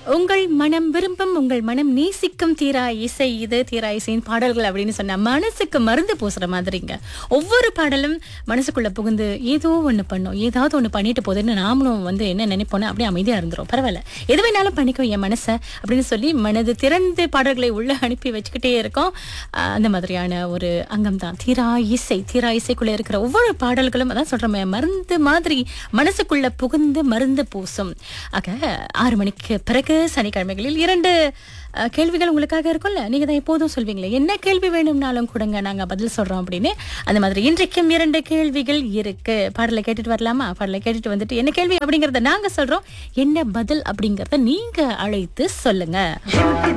உங்கள் மனம் விரும்பும் உங்கள் மனம் நேசிக்கும் தீரா இசை இது தீரா இசையின் பாடல்கள் அப்படின்னு சொன்னா மனசுக்கு மருந்து பூசுற மாதிரிங்க. ஒவ்வொரு பாடலும் மனசுக்குள்ள புகுந்து ஏதோ ஒண்ணு பண்ணும், ஏதாவது ஒண்ணு பண்ணிட்டு போகுதுன்னு நாமளும் என்ன நினைப்போம்னா அப்படியே அமைதியா இருந்துரும். பரவாயில்ல, எது வேணாலும் பண்ணிக்கும் என் மனசை அப்படின்னு சொல்லி மனது திறந்து பாடல்களை உள்ள அனுப்பி வச்சுக்கிட்டே இருக்கோம். அந்த மாதிரியான ஒரு அங்கம் தான் தீரா இசை. தீரா இசைக்குள்ள இருக்கிற ஒவ்வொரு பாடல்களும் அதான் சொல்றோமே, மருந்து மாதிரி மனசுக்குள்ள புகுந்து மருந்து பூசும். ஆக 6 மணிக்கு பிறகு சனிக்கிழமைகளில் 2 கேள்விகள் உங்களுக்காக இருக்கும்ல. நீங்க தான் எப்போதும் சொல்வீங்களே, என்ன கேள்வி வேணும்னாலும் கொடுங்க, நாங்க பதில் சொல்றோம் அப்படின்னு. அந்த மாதிரி இன்றைக்கும் 2 கேள்விகள் இருக்கு. பாடலை கேட்டுட்டு வரலாமா? பாடலை கேட்டுட்டு வந்துட்டு என்ன கேள்வி அப்படிங்கறத நாங்க சொல்றோம், என்ன பதில் அப்படிங்கறத நீங்க அழைத்து சொல்லுங்க.